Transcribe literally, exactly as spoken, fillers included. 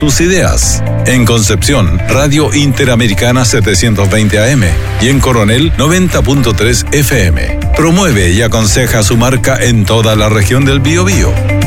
tus ideas. En Concepción, Radio Interamericana setecientos veinte A M y en Coronel noventa punto tres F M. Promueve y aconseja su marca en toda la región del Biobío.